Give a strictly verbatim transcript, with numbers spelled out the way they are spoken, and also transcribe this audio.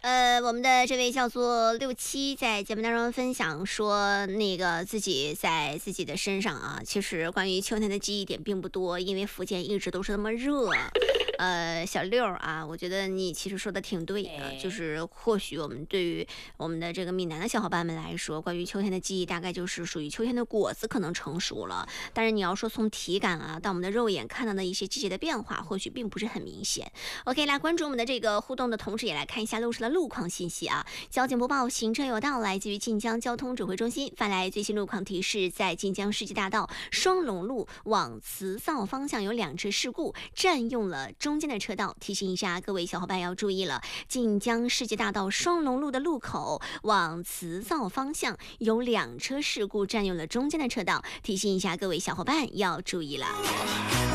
呃，我们的这位叫做六七，在节目当中分享说，那个自己在自己的身上啊，其实关于秋天的记忆点并不多，因为福建一直都是那么热。呃，小六啊，我觉得你其实说的挺对的，就是或许我们对于我们的这个闽南的小伙伴们来说，关于秋天的记忆，大概就是属于秋天的果子可能成熟了，但是你要说从体感啊到我们的肉眼看到的一些季节的变化，或许并不是很明显。OK， 来关注我们的这个互动的同时，也来看一下路上的路况信息啊。交警播报，行车有道，来自于晋江交通指挥中心发来最新路况提示，在晋江世纪大道双龙路往慈灶方向有两次事故，占用了中间的车道，提醒一下各位小伙伴要注意了。晋江世纪大道双龙路的路口往慈灶方向有两车事故，占用了中间的车道，提醒一下各位小伙伴要注意了。